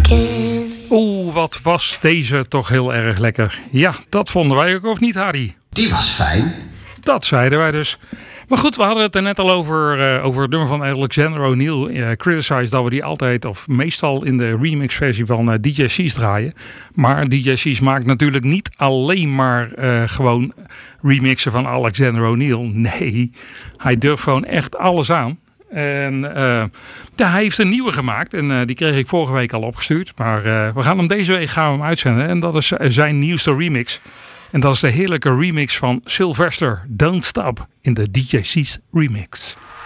Oeh, wat was deze toch heel erg lekker. Ja, dat vonden wij ook, of niet, Harry? Die was fijn. Dat zeiden wij dus. Maar goed, we hadden het er net al over het nummer van Alexander O'Neal. Criticize dat we die altijd of meestal in de remix-versie van DJ Cease draaien. Maar DJ Cease maakt natuurlijk niet alleen maar gewoon remixen van Alexander O'Neal. Nee, hij durft gewoon echt alles aan. En hij heeft een nieuwe gemaakt en die kreeg ik vorige week al opgestuurd. Maar we gaan hem deze week uitzenden en dat is zijn nieuwste remix. En dat is de heerlijke remix van Sylvester, Don't Stop, in de DJ Cease remix.